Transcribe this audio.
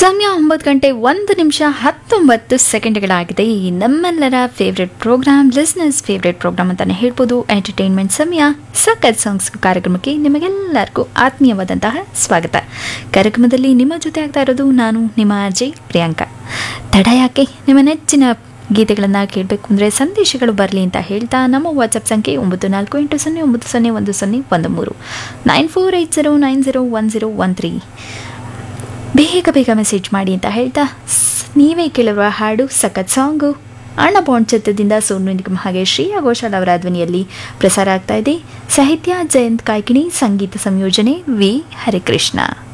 ಸಮಯ 9:01 ಈ ನಮ್ಮೆಲ್ಲರ favourite program listeners favourite program ಅಂತಾನೆ ಹೇಳ್ಬೋದು. ಎಂಟರ್ಟೈನ್ಮೆಂಟ್ ಸಮಯ ಸಖತ್ ಸಾಂಗ್ಸ್ ಕಾರ್ಯಕ್ರಮಕ್ಕೆ ನಿಮಗೆಲ್ಲರಿಗೂ ಆತ್ಮೀಯವಾದಂತಹ ಸ್ವಾಗತ. ಕಾರ್ಯಕ್ರಮದಲ್ಲಿ ನಿಮ್ಮ ಜೊತೆ ಆಗ್ತಾ ಇರೋದು ನಾನು ನಿಮ್ಮ ಅಜಯ್ ಪ್ರಿಯಾಂಕಾ. ತಡ ಯಾಕೆ, ನಿಮ್ಮ ನೆಚ್ಚಿನ ಗೀತೆಗಳನ್ನು ಕೇಳಬೇಕು ಅಂದರೆ ಸಂದೇಶಗಳು ಬರಲಿ ಅಂತ ಹೇಳ್ತಾ ನಮ್ಮ ವಾಟ್ಸಪ್ ಸಂಖ್ಯೆ 9480901013 9480901013 ಬೇಗ ಮೆಸೇಜ್ ಮಾಡಿ ಅಂತ ಹೇಳ್ತಾ ನೀವೇ ಕೇಳಿರುವ ಹಾಡು ಸಖತ್ ಸಾಂಗು ಅಣ್ಣ ಬಾಂಡ್ ಚಿತ್ರದಿಂದ ಸೋನು ನಿಗಮ್ ಹಾಗೆ ಶ್ರೇಯಾ ಘೋಷಾಲ್ ಅವರ ಧ್ವನಿಯಲ್ಲಿ ಪ್ರಸಾರ ಆಗ್ತಾ ಇದೆ. ಸಾಹಿತ್ಯ ಜಯಂತ್ ಕಾಯ್ಕಿಣಿ, ಸಂಗೀತ ಸಂಯೋಜನೆ ವಿ ಹರಿಕೃಷ್ಣ.